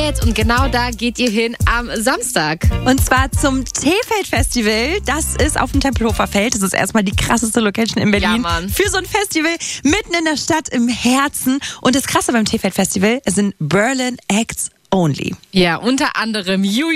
T-Feld und genau da geht ihr hin am Samstag. Und zwar zum T-Feld-Festival. Das ist auf dem Tempelhofer Feld. Das ist erstmal die krasseste Location in Berlin. Ja, Mann. Für so ein Festival mitten in der Stadt, im Herzen. Und das Krasse beim T-Feld-Festival, es sind Berlin Acts only. Ja, unter anderem